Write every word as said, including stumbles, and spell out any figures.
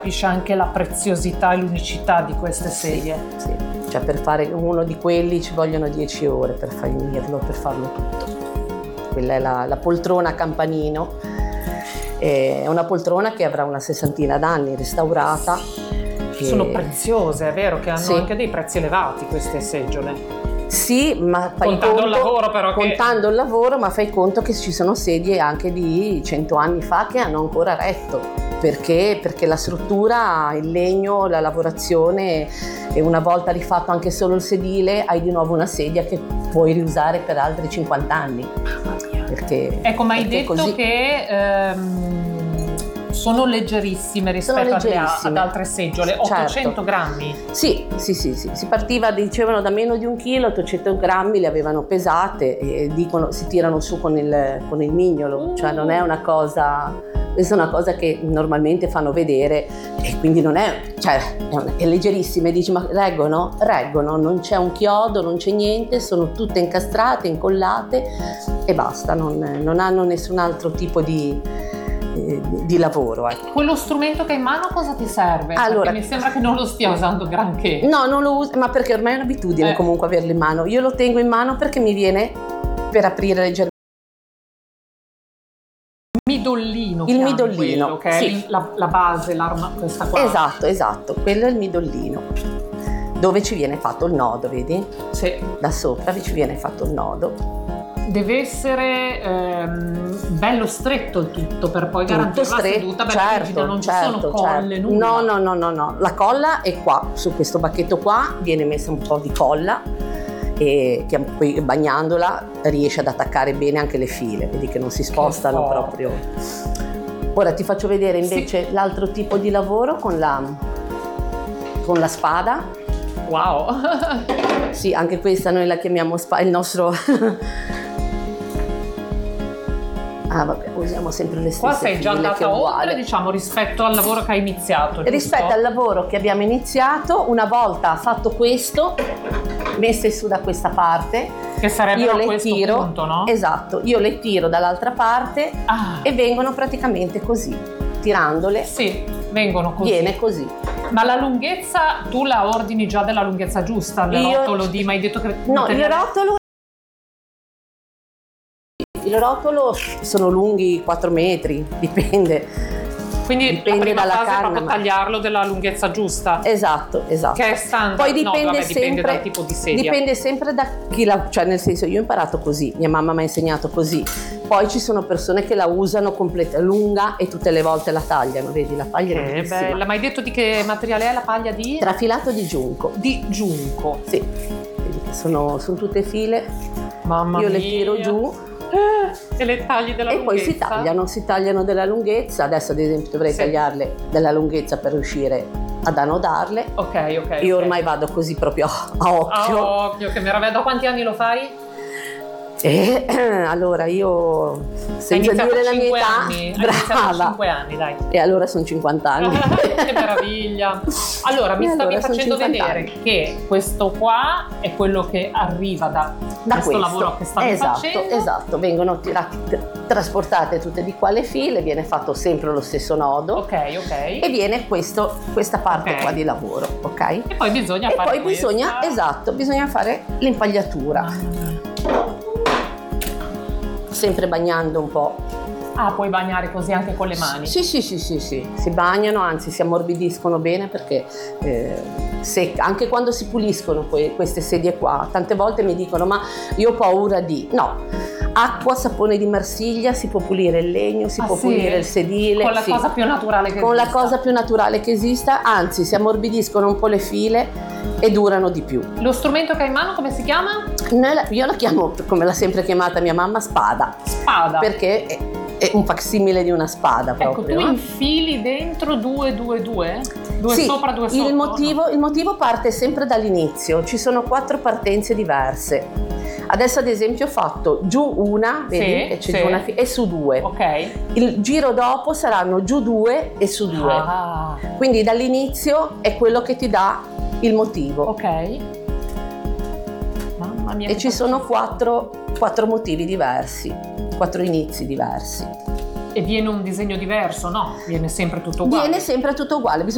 capisce anche la preziosità e l'unicità di queste sedie. Sì, sì. Cioè per fare uno di quelli ci vogliono dieci ore per finirlo, per farlo tutto. Quella è la, la poltrona a campanino, è una poltrona che avrà una sessantina d'anni, restaurata. Sono e... preziose, è vero che hanno sì. anche dei prezzi elevati queste seggiole. Sì, ma fai contando conto, il lavoro però contando che... il lavoro, ma fai conto che ci sono sedie anche di cento anni fa che hanno ancora retto, perché, perché la struttura, il legno, la lavorazione, e una volta rifatto anche solo il sedile hai di nuovo una sedia che puoi riusare per altri cinquanta anni. Perché, ecco, ma hai detto così... che ehm, sono leggerissime rispetto sono leggerissime. Alle, ad altre seggiole, certo. ottocento grammi? Sì, sì, sì, sì, si partiva, dicevano, da meno di un chilo, ottocento grammi le avevano pesate e dicono si tirano su con il, con il mignolo, uh. cioè non è una cosa, questa è una cosa che normalmente fanno vedere e quindi non è, cioè è leggerissima e dici ma reggono? Reggono, non c'è un chiodo, non c'è niente, sono tutte incastrate, incollate e basta, non, non hanno nessun altro tipo di... di lavoro. Ecco. Quello strumento che hai in mano cosa ti serve? Allora, perché mi sembra che non lo stia usando granché. No, non lo uso, ma perché ormai è un'abitudine eh. comunque averlo in mano. Io lo tengo in mano perché mi viene per aprire leggermente. Midollino. Il midollino, quello, che sì. è la, la base, l'arma, questa qua. Esatto, esatto, quello è il midollino. Dove ci viene fatto il nodo, vedi? Sì. Da sopra ci viene fatto il nodo. Deve essere ehm, bello stretto il tutto per poi tutto garantire stretto, la seduta, perché certo, non ci certo, sono colle, certo. nulla. No, no, no, no, no, la colla è qua, su questo bacchetto qua viene messa un po' di colla e che poi bagnandola riesce ad attaccare bene anche le file, vedi che non si spostano proprio. Ora ti faccio vedere invece sì. l'altro tipo di lavoro con la, con la spada. Wow! Sì, anche questa noi la chiamiamo spada, il nostro... Ah, vabbè, usiamo sempre le stesse. Qua sei già andata oltre, diciamo, rispetto al lavoro che hai iniziato, giusto? Rispetto al lavoro che abbiamo iniziato, una volta fatto questo, messe su da questa parte, che sarebbe io a le questo tiro, punto, no? Esatto, io le tiro dall'altra parte ah. e vengono praticamente così, tirandole. Sì, vengono così. Viene così. Ma la lunghezza, tu la ordini già della lunghezza giusta? Il io, rotolo di, ma hai detto che... No, il rotolo... Il rotolo sono lunghi quattro metri, dipende. Quindi dipende la prima dalla fase canna, è proprio ma... tagliarlo della lunghezza giusta. Esatto, esatto. Che è standard. Poi dipende, no, vabbè, sempre, dipende dal tipo di sedia. Dipende sempre da chi la... Cioè nel senso, io ho imparato così, mia mamma mi ha insegnato così. Poi ci sono persone che la usano completa, lunga e tutte le volte la tagliano, vedi, la paglia è bellissima. Bella. Ma hai detto di che materiale è la paglia di? Trafilato di giunco. Di giunco. Sì, vedi che sono, sono tutte file. Mamma io mia. le tiro giù. E le tagli della e lunghezza? E poi si tagliano, si tagliano della lunghezza. Adesso ad esempio dovrei sì. tagliarle della lunghezza per riuscire ad annodarle. Ok, ok. Io okay. ormai vado così proprio a occhio. A occhio, che meraviglia. Da quanti anni lo fai? E, allora io senza dire la mia età anni. brava cinque anni, dai. E allora sono cinquanta anni. Che meraviglia. Allora mi e stavi allora facendo vedere anni. che questo qua è quello che arriva da, da questo, questo lavoro che stavi esatto, facendo. Esatto, vengono tirati, trasportate tutte di qua le file, viene fatto sempre lo stesso nodo. Ok, ok. E viene questo, questa parte okay. qua di lavoro, ok? E poi bisogna e fare poi questa. bisogna, esatto, bisogna fare l'impagliatura. Ah. Sempre bagnando un po'. Ah, puoi bagnare così anche con le mani? Sì, sì, sì, sì, sì. Si bagnano, anzi si ammorbidiscono bene perché eh, se, anche quando si puliscono poi queste sedie qua, tante volte mi dicono ma io ho paura di... No, acqua, sapone di Marsiglia, si può pulire il legno, si ah, può sì? pulire il sedile. Con la sì. cosa più naturale che Con esista. la cosa più naturale che esista, anzi si ammorbidiscono un po' le file e durano di più. Lo strumento che hai in mano come si chiama? Io la chiamo, come l'ha sempre chiamata mia mamma, spada. Spada. Perché è, è un facsimile di una spada proprio. Ecco, tu infili dentro due, due, due? Due sì, sopra, due sotto? Il motivo, il motivo parte sempre dall'inizio, ci sono quattro partenze diverse. Adesso ad esempio ho fatto giù una, vedi, sì, e, c'è sì. una fi- e su due. Ok. Il giro dopo saranno giù due e su due. Ah. Quindi dall'inizio è quello che ti dà il motivo. Ok. Mamma mia. E ci sono quattro, quattro motivi diversi, quattro inizi diversi. E viene un disegno diverso, no? Viene sempre tutto uguale? Viene sempre tutto uguale. Bisogna